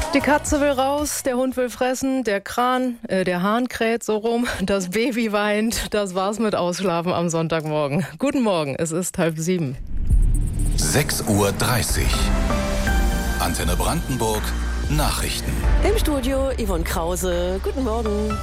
Die Katze will raus, der Hund will fressen, der Hahn kräht so rum, das Baby weint. Das war's mit Ausschlafen am Sonntagmorgen. Guten Morgen, es ist 6:30. 6:30 Uhr. Antenne Brandenburg, Nachrichten. Im Studio Yvonne Krause. Guten Morgen.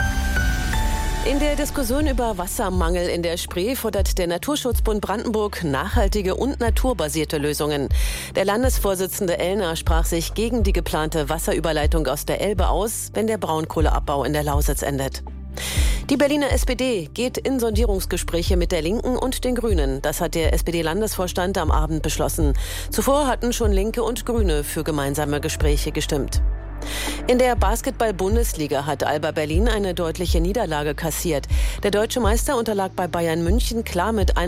In der Diskussion über Wassermangel in der Spree fordert der Naturschutzbund Brandenburg nachhaltige und naturbasierte Lösungen. Der Landesvorsitzende Ellner sprach sich gegen die geplante Wasserüberleitung aus der Elbe aus, wenn der Braunkohleabbau in der Lausitz endet. Die Berliner SPD geht in Sondierungsgespräche mit der Linken und den Grünen. Das hat der SPD-Landesvorstand am Abend beschlossen. Zuvor hatten schon Linke und Grüne für gemeinsame Gespräche gestimmt. In der Basketball-Bundesliga hat Alba Berlin eine deutliche Niederlage kassiert. Der deutsche Meister unterlag bei Bayern München klar mit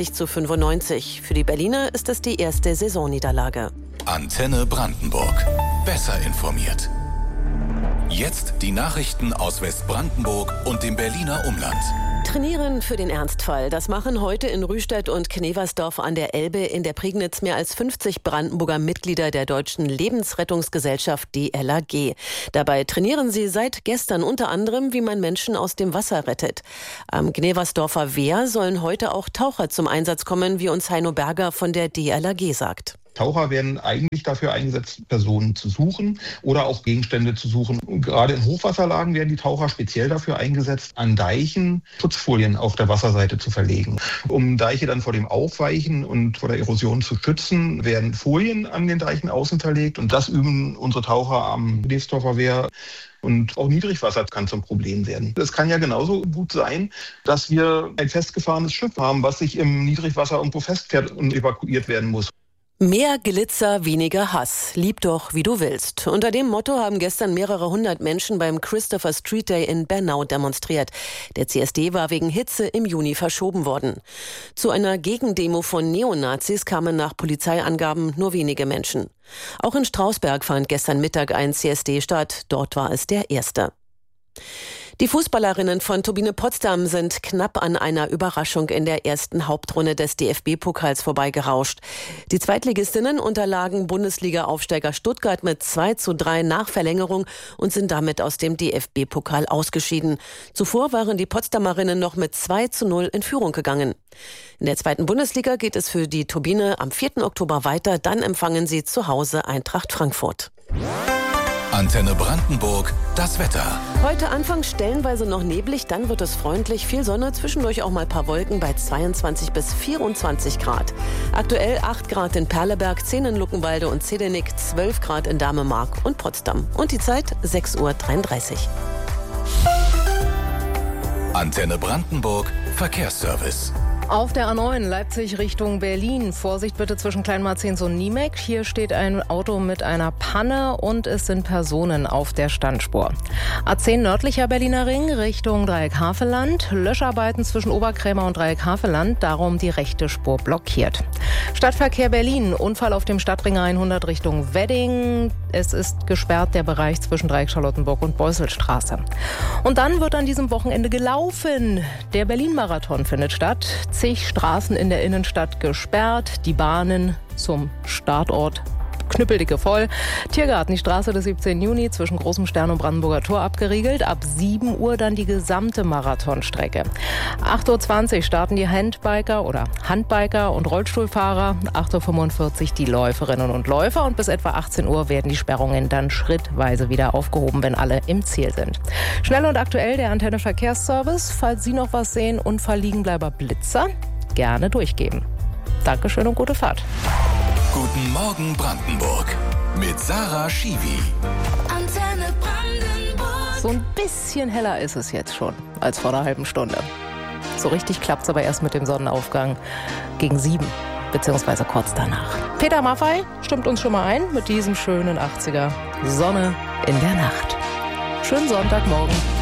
61:95. Für die Berliner ist es die erste Saisonniederlage. Antenne Brandenburg. Besser informiert. Jetzt die Nachrichten aus Westbrandenburg und dem Berliner Umland. Trainieren für den Ernstfall. Das machen heute in Rüstedt und Kneversdorf an der Elbe in der Prignitz mehr als 50 Brandenburger Mitglieder der Deutschen Lebensrettungsgesellschaft DLRG. Dabei trainieren sie seit gestern unter anderem, wie man Menschen aus dem Wasser rettet. Am Kneversdorfer Wehr sollen heute auch Taucher zum Einsatz kommen, wie uns Heino Berger von der DLRG sagt. Taucher werden eigentlich dafür eingesetzt, Personen zu suchen oder auch Gegenstände zu suchen. Und gerade in Hochwasserlagen werden die Taucher speziell dafür eingesetzt, an Deichen Schutzfolien auf der Wasserseite zu verlegen. Um Deiche dann vor dem Aufweichen und vor der Erosion zu schützen, werden Folien an den Deichen außen verlegt. Und das üben unsere Taucher am Kneversdorfer Wehr. Und auch Niedrigwasser kann zum Problem werden. Es kann ja genauso gut sein, dass wir ein festgefahrenes Schiff haben, was sich im Niedrigwasser irgendwo festfährt und evakuiert werden muss. Mehr Glitzer, weniger Hass. Lieb doch, wie du willst. Unter dem Motto haben gestern mehrere hundert Menschen beim Christopher Street Day in Bernau demonstriert. Der CSD war wegen Hitze im Juni verschoben worden. Zu einer Gegendemo von Neonazis kamen nach Polizeiangaben nur wenige Menschen. Auch in Strausberg fand gestern Mittag ein CSD statt. Dort war es der erste. Die Fußballerinnen von Turbine Potsdam sind knapp an einer Überraschung in der ersten Hauptrunde des DFB-Pokals vorbeigerauscht. Die Zweitligistinnen unterlagen Bundesliga-Aufsteiger Stuttgart mit 2:3 nach Verlängerung und sind damit aus dem DFB-Pokal ausgeschieden. Zuvor waren die Potsdamerinnen noch mit 2:0 in Führung gegangen. In der zweiten Bundesliga geht es für die Turbine am 4. Oktober weiter. Dann empfangen sie zu Hause Eintracht Frankfurt. Antenne Brandenburg, das Wetter. Heute anfangs stellenweise noch neblig, dann wird es freundlich, viel Sonne, zwischendurch auch mal ein paar Wolken bei 22 bis 24 Grad. Aktuell 8 Grad in Perleberg, 10 in Luckenwalde und Zedenik, 12 Grad in Damemark und Potsdam. Und die Zeit 6:33 Uhr. Antenne Brandenburg, Verkehrsservice. Auf der A9 Leipzig Richtung Berlin. Vorsicht bitte zwischen Kleinmarzens und Niemek. Hier steht ein Auto mit einer Panne und es sind Personen auf der Standspur. A10 nördlicher Berliner Ring Richtung Dreieck Havelland. Löscharbeiten zwischen Oberkrämer und Dreieck Havelland, darum die rechte Spur blockiert. Stadtverkehr Berlin. Unfall auf dem Stadtring 100 Richtung Wedding. Es ist gesperrt der Bereich zwischen Dreieck Charlottenburg und Beuselstraße. Und dann wird an diesem Wochenende gelaufen. Der Berlin-Marathon findet statt. Zig Straßen in der Innenstadt gesperrt, die Bahnen zum Startort knüppeldicke voll. Tiergarten, die Straße des 17. Juni zwischen Großem Stern und Brandenburger Tor abgeriegelt. Ab 7 Uhr dann die gesamte Marathonstrecke. 8:20 Uhr starten die Handbiker und Rollstuhlfahrer. 8:45 Uhr die Läuferinnen und Läufer. Und bis etwa 18 Uhr werden die Sperrungen dann schrittweise wieder aufgehoben, wenn alle im Ziel sind. Schnell und aktuell der Antenne Verkehrsservice. Falls Sie noch was sehen, Unfallliegenbleiber Blitzer, gerne durchgeben. Dankeschön und gute Fahrt. Guten Morgen Brandenburg mit Sarah Schiwi. Antenne Brandenburg. So ein bisschen heller ist es jetzt schon als vor einer halben Stunde. So richtig klappt es aber erst mit dem Sonnenaufgang gegen 7, beziehungsweise kurz danach. Peter Maffay stimmt uns schon mal ein mit diesem schönen 80er Sonne in der Nacht. Schönen Sonntagmorgen.